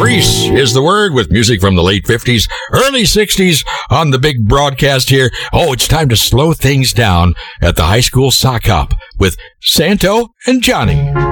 Grease is the word, with music from the late 50s, early 60s on the big broadcast here. Oh, it's time to slow things down at the high school sock hop with Santo and Johnny.